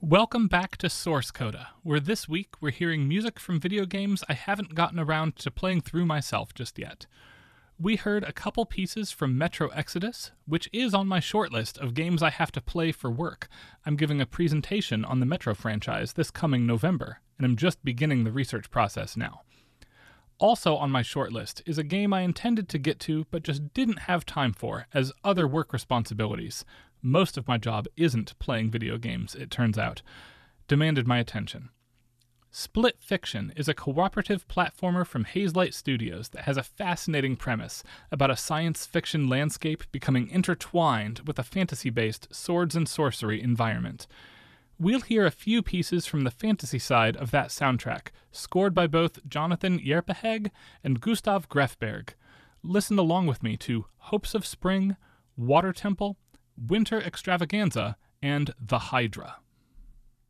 Welcome back to Source Coda, where this week we're hearing music from video games I haven't gotten around to playing through myself just yet. We heard a couple pieces from Metro Exodus, which is on my shortlist of games I have to play for work. I'm giving a presentation on the Metro franchise this coming November, and I'm just beginning the research process now. Also on my shortlist is a game I intended to get to but just didn't have time for, as other work responsibilities — most of my job isn't playing video games, it turns out — demanded my attention. Split Fiction is a cooperative platformer from Hazelight Studios that has a fascinating premise about a science fiction landscape becoming intertwined with a fantasy-based swords and sorcery environment. We'll hear a few pieces from the fantasy side of that soundtrack, scored by both Jonathan Jerpeheg and Gustav Grefberg. Listen along with me to Hopes of Spring, Water Temple, Winter Extravaganza, and The Hydra.